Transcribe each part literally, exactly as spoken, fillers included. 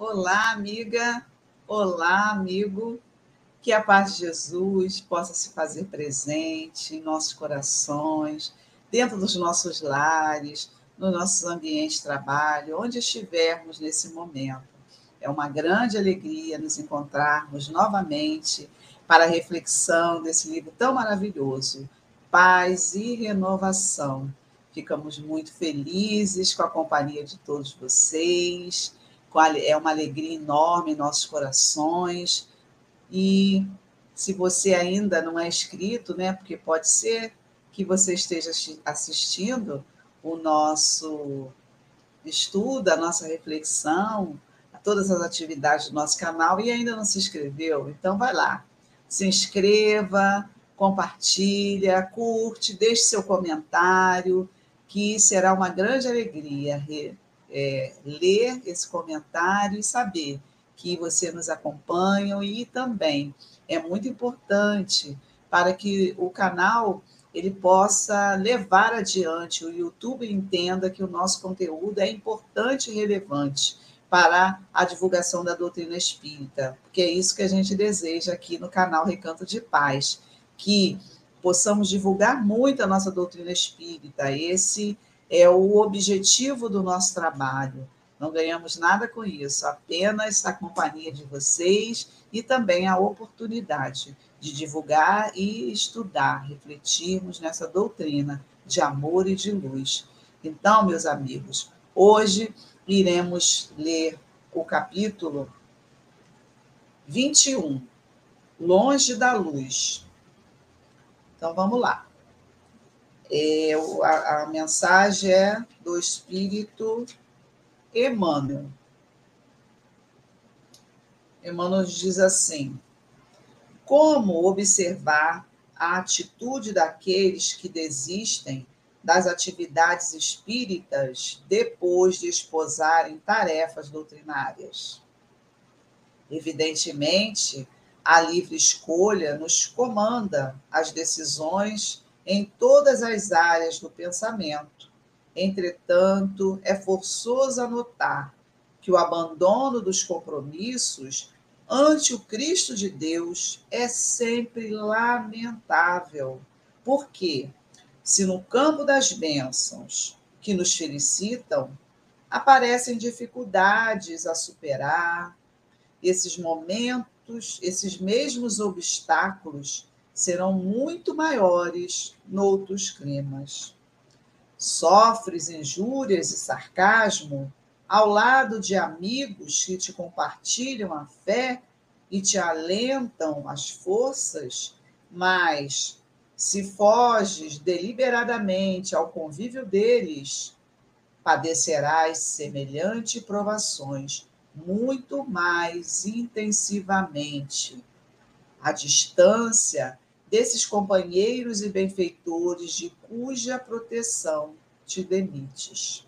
Olá, amiga. Olá, amigo. Que a paz de Jesus possa se fazer presente em nossos corações, dentro dos nossos lares, nos nossos ambientes de trabalho, onde estivermos nesse momento. É uma grande alegria nos encontrarmos novamente para a reflexão desse livro tão maravilhoso, Paz e Renovação. Ficamos muito felizes com a companhia de todos vocês, é uma alegria enorme em nossos corações. E se você ainda não é inscrito, né, porque pode ser que você esteja assistindo o nosso estudo, a nossa reflexão, a todas as atividades do nosso canal e ainda não se inscreveu, então vai lá, se inscreva, compartilha, curte, deixe seu comentário, que será uma grande alegria é, ler esse comentário e saber que você nos acompanha, e também é muito importante para que o canal ele possa levar adiante, o YouTube entenda que o nosso conteúdo é importante e relevante para a divulgação da doutrina espírita, porque é isso que a gente deseja aqui no canal Recanto de Paz, que possamos divulgar muito a nossa doutrina espírita. Esse é o objetivo do nosso trabalho. Não ganhamos nada com isso, apenas a companhia de vocês e também a oportunidade de divulgar e estudar, refletirmos nessa doutrina de amor e de luz. Então, meus amigos, hoje iremos ler o capítulo vinte e um, Longe da Luz. Então, vamos lá. É, a, a mensagem é do Espírito Emmanuel. Emmanuel diz assim: como observar a atitude daqueles que desistem das atividades espíritas depois de esposarem tarefas doutrinárias? Evidentemente, a livre escolha nos comanda as decisões em todas as áreas do pensamento. Entretanto, é forçoso anotar que o abandono dos compromissos ante o Cristo de Deus é sempre lamentável, porque, se no campo das bênçãos que nos felicitam aparecem dificuldades a superar, esses momentos, esses mesmos obstáculos serão muito maiores noutros climas. Sofres injúrias e sarcasmo ao lado de amigos que te compartilham a fé e te alentam as forças, mas se foges deliberadamente ao convívio deles, padecerás semelhante provações muito mais intensivamente. A distância desses companheiros e benfeitores de cuja proteção te demites.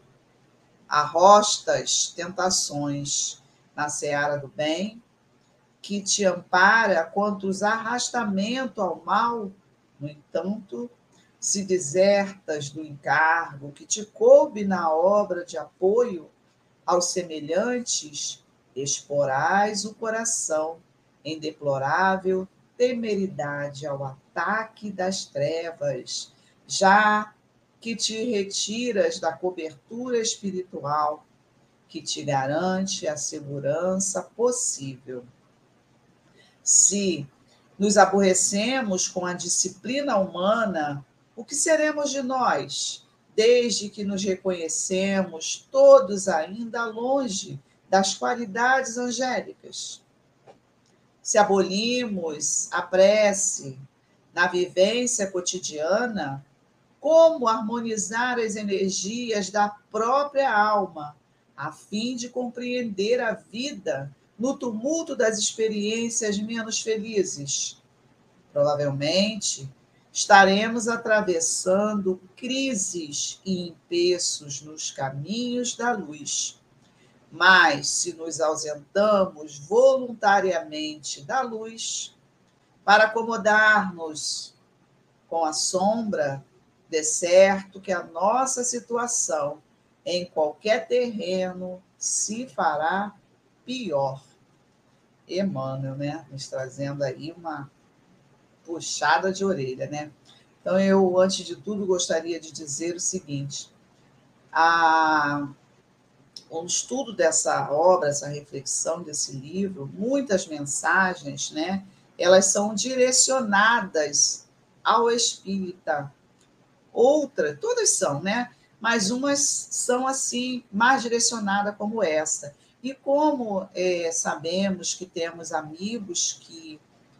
Arrostas tentações na seara do bem, que te ampara contra os arrastamentos ao mal. No entanto, se desertas do encargo que te coube na obra de apoio aos semelhantes, exporás o coração em deplorável temeridade ao ataque das trevas, já que te retiras da cobertura espiritual que te garante a segurança possível. Se nos aborrecemos com a disciplina humana, o que seremos de nós, desde que nos reconhecemos todos ainda longe das qualidades angélicas? Se abolimos a prece na vivência cotidiana, como harmonizar as energias da própria alma, a fim de compreender a vida no tumulto das experiências menos felizes? Provavelmente, estaremos atravessando crises e empeços nos caminhos da luz. Mas, se nos ausentamos voluntariamente da luz, para acomodar-nos com a sombra, de certo que a nossa situação em qualquer terreno se fará pior. Emmanuel, né? Nos trazendo aí uma puxada de orelha, né? Então, eu, antes de tudo, gostaria de dizer o seguinte: a, o estudo dessa obra, essa reflexão desse livro, muitas mensagens, né? Elas são direcionadas ao espírita. Outras, todas são, né? Mas umas são assim mais direcionadas como essa. E como é, sabemos que temos amigos que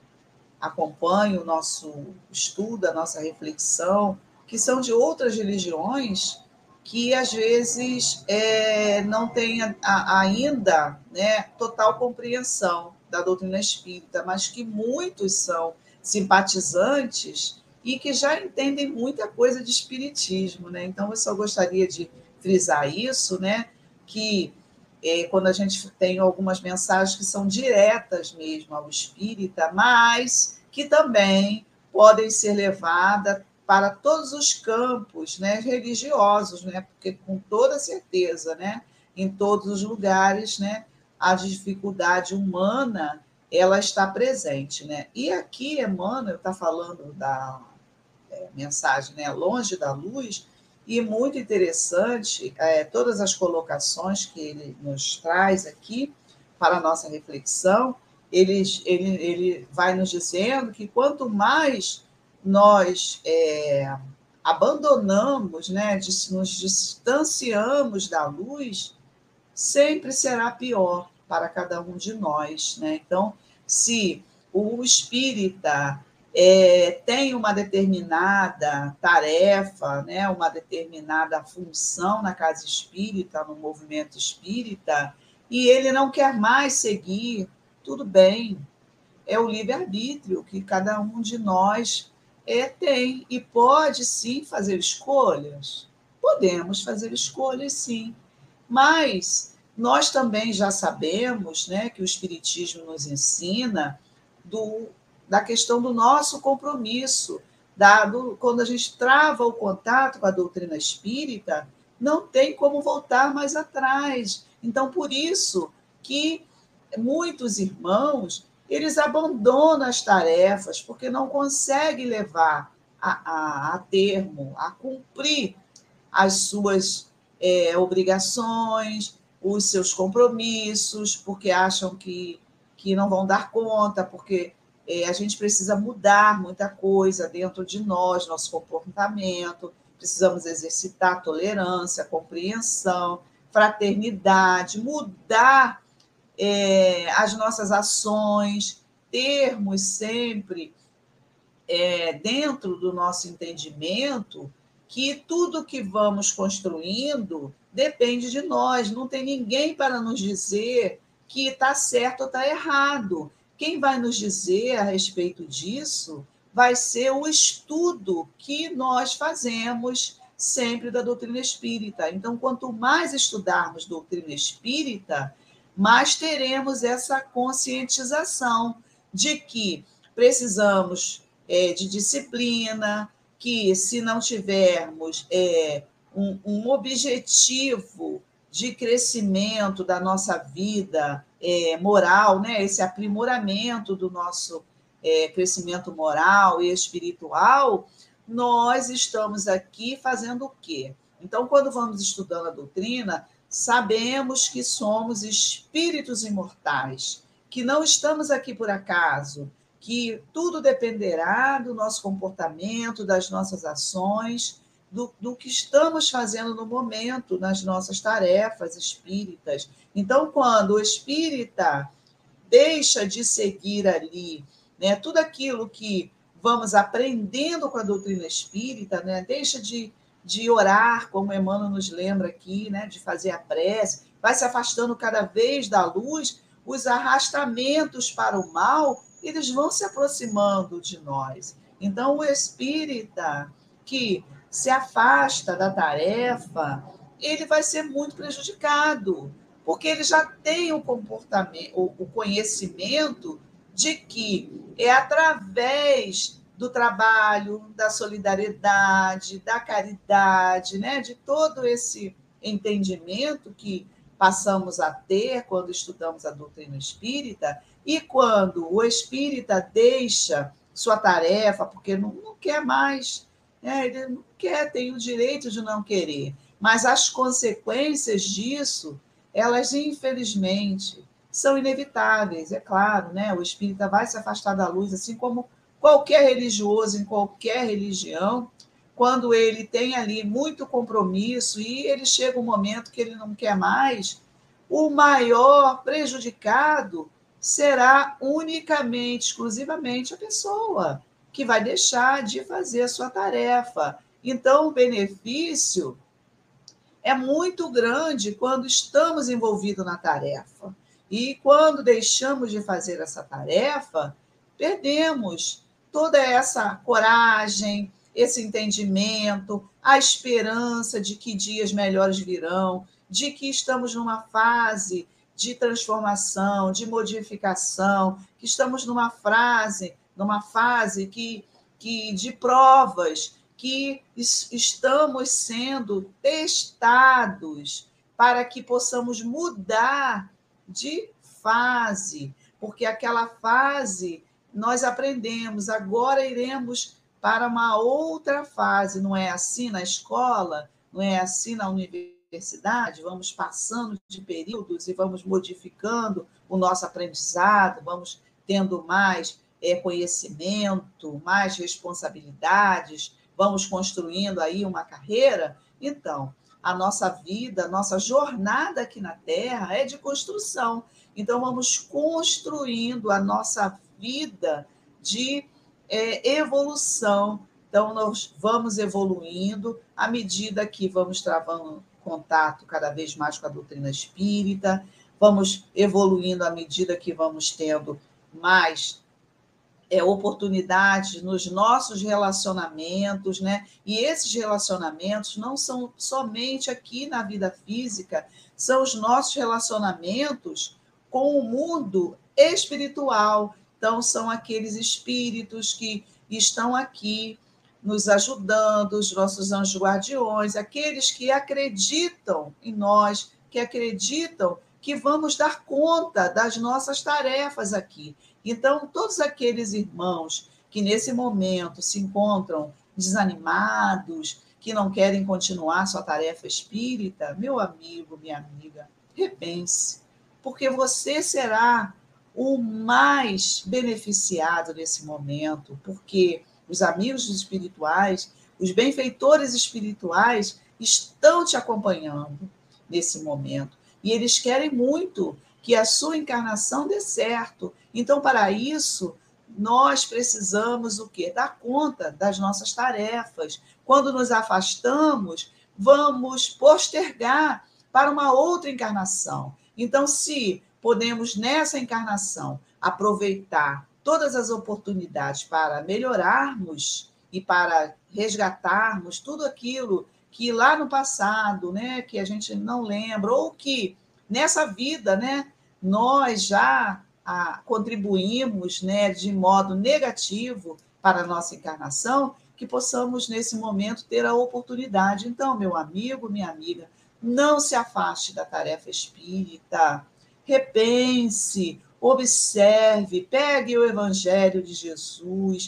acompanham o nosso estudo, a nossa reflexão, que são de outras religiões, que às vezes é, não têm a, a, ainda, né, total compreensão da doutrina espírita, mas que muitos são simpatizantes e que já entendem muita coisa de espiritismo, né? Então, eu só gostaria de frisar isso, né? Que é, quando a gente tem algumas mensagens que são diretas mesmo ao espírita, mas que também podem ser levadas para todos os campos, né, religiosos, né? Porque com toda certeza, né, em todos os lugares, né, a dificuldade humana ela está presente, né? E aqui Emmanuel está falando da é, mensagem, né, longe da luz, e muito interessante é, todas as colocações que ele nos traz aqui para a nossa reflexão. Ele, ele, ele vai nos dizendo que quanto mais nós é, abandonamos, né, nos distanciamos da luz, sempre será pior para cada um de nós, né? Então, se o espírita é, tem uma determinada tarefa, né, uma determinada função na casa espírita, no movimento espírita, e ele não quer mais seguir, tudo bem, é o livre-arbítrio que cada um de nós é, tem, e pode sim fazer escolhas. Podemos fazer escolhas, sim, mas nós também já sabemos, né, que o Espiritismo nos ensina do, da questão do nosso compromisso. Dado, quando a gente trava o contato com a doutrina espírita, não tem como voltar mais atrás. Então, por isso que muitos irmãos eles abandonam as tarefas porque não conseguem levar a, a, a termo, a cumprir as suas é, obrigações, os seus compromissos, porque acham que, que não vão dar conta, porque é, a gente precisa mudar muita coisa dentro de nós, nosso comportamento, precisamos exercitar tolerância, compreensão, fraternidade, mudar é, as nossas ações, termos sempre é, dentro do nosso entendimento que tudo que vamos construindo depende de nós, não tem ninguém para nos dizer que está certo ou está errado. Quem vai nos dizer a respeito disso vai ser o estudo que nós fazemos sempre da doutrina espírita. Então, quanto mais estudarmos doutrina espírita, mais teremos essa conscientização de que precisamos é, de disciplina, que se não tivermos é, um, um objetivo de crescimento da nossa vida é, moral, né, esse aprimoramento do nosso é, crescimento moral e espiritual, nós estamos aqui fazendo o quê? Então, quando vamos estudando a doutrina, sabemos que somos espíritos imortais, que não estamos aqui por acaso, que tudo dependerá do nosso comportamento, das nossas ações, do, do que estamos fazendo no momento, nas nossas tarefas espíritas. Então, quando o espírita deixa de seguir ali, né, tudo aquilo que vamos aprendendo com a doutrina espírita, né, deixa de, de orar, como Emmanuel nos lembra aqui, né, de fazer a prece, vai se afastando cada vez da luz, os arrastamentos para o mal, eles vão se aproximando de nós. Então, o espírita que se afasta da tarefa, ele vai ser muito prejudicado, porque ele já tem o comportamento, o conhecimento de que é através do trabalho, da solidariedade, da caridade, né, de todo esse entendimento que passamos a ter quando estudamos a doutrina espírita, e quando o espírita deixa sua tarefa, porque não, não quer mais, né? Ele não quer, tem o direito de não querer, mas as consequências disso, elas, infelizmente, são inevitáveis, é claro, né? O espírita vai se afastar da luz, assim como qualquer religioso em qualquer religião, quando ele tem ali muito compromisso e ele chega um momento que ele não quer mais, o maior prejudicado será unicamente, exclusivamente a pessoa que vai deixar de fazer a sua tarefa. Então, o benefício é muito grande quando estamos envolvidos na tarefa. E quando deixamos de fazer essa tarefa, perdemos toda essa coragem, esse entendimento, a esperança de que dias melhores virão, de que estamos numa fase de transformação, de modificação, que estamos numa fase, numa fase que, que de provas, que estamos sendo testados para que possamos mudar de fase, porque aquela fase nós aprendemos, agora iremos para uma outra fase, não é assim na escola, não é assim na universidade, vamos passando de períodos e vamos modificando o nosso aprendizado, vamos tendo mais é, conhecimento, mais responsabilidades, vamos construindo aí uma carreira. Então, a nossa vida, a nossa jornada aqui na Terra é de construção. Então, vamos construindo a nossa vida de é, evolução. Então, nós vamos evoluindo à medida que vamos travando contato cada vez mais com a doutrina espírita, vamos evoluindo à medida que vamos tendo mais É, oportunidades nos nossos relacionamentos, né? E esses relacionamentos não são somente aqui na vida física, são os nossos relacionamentos com o mundo espiritual. Então, são aqueles espíritos que estão aqui nos ajudando, os nossos anjos guardiões, aqueles que acreditam em nós, que acreditam que vamos dar conta das nossas tarefas aqui. Então, todos aqueles irmãos que nesse momento se encontram desanimados, que não querem continuar sua tarefa espírita, meu amigo, minha amiga, repense, porque você será o mais beneficiado nesse momento, porque os amigos espirituais, os benfeitores espirituais estão te acompanhando nesse momento. E eles querem muito que a sua encarnação dê certo. Então, para isso, nós precisamos o quê? Dar conta das nossas tarefas. Quando nos afastamos, vamos postergar para uma outra encarnação. Então, se podemos, nessa encarnação, aproveitar todas as oportunidades para melhorarmos e para resgatarmos tudo aquilo que lá no passado, né, que a gente não lembra, ou que nessa vida, né, nós já ah, contribuímos, né, de modo negativo para a nossa encarnação, que possamos, nesse momento, ter a oportunidade. Então, meu amigo, minha amiga, não se afaste da tarefa espírita, repense, observe, pegue o Evangelho de Jesus,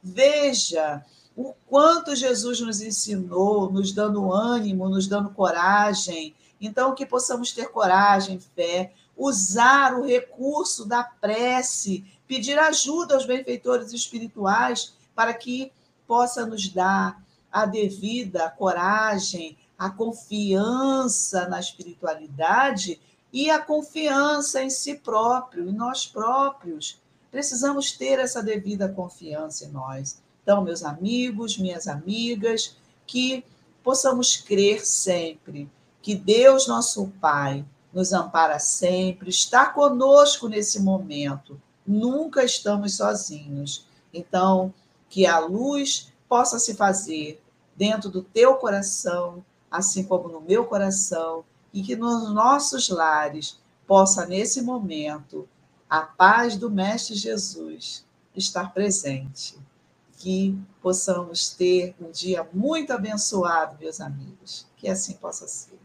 veja o quanto Jesus nos ensinou, nos dando ânimo, nos dando coragem. Então, que possamos ter coragem, fé, usar o recurso da prece, pedir ajuda aos benfeitores espirituais para que possa nos dar a devida coragem, a confiança na espiritualidade e a confiança em si próprio, em nós próprios. Precisamos ter essa devida confiança em nós. Então, meus amigos, minhas amigas, que possamos crer sempre que Deus, nosso Pai, nos ampara sempre, está conosco nesse momento. Nunca estamos sozinhos. Então, que a luz possa se fazer dentro do teu coração, assim como no meu coração, e que nos nossos lares possa, nesse momento, a paz do Mestre Jesus estar presente. Que possamos ter um dia muito abençoado, meus amigos. Que assim possa ser.